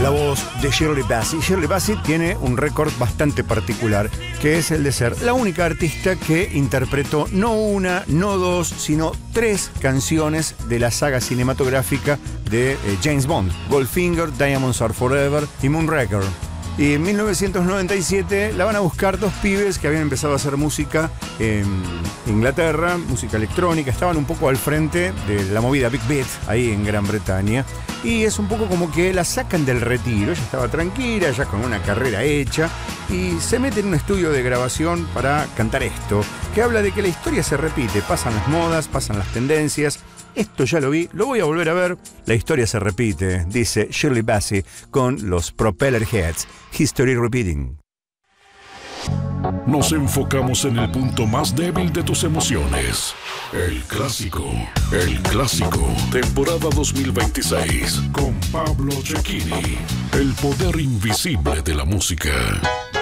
la voz de Shirley Bassey. Shirley Bassey tiene un récord bastante particular, que es el de ser la única artista que interpretó no una, no dos, sino 3 canciones de la saga cinematográfica de James Bond: Goldfinger, Diamonds Are Forever y Moonraker. Y en 1997 la van a buscar 2 pibes que habían empezado a hacer música en Inglaterra, música electrónica, estaban un poco al frente de la movida Big Beat ahí en Gran Bretaña. Y es un poco como que la sacan del retiro. Ella estaba tranquila, ya con una carrera hecha, y se mete en un estudio de grabación para cantar esto, que habla de que la historia se repite, pasan las modas, pasan las tendencias. Esto ya lo vi, lo voy a volver a ver. La historia se repite, dice Shirley Bassey con los Propeller Heads. History Repeating. Nos enfocamos en el punto más débil de tus emociones. El clásico, temporada 2026, con Pablo Cecchini. El poder invisible de la música.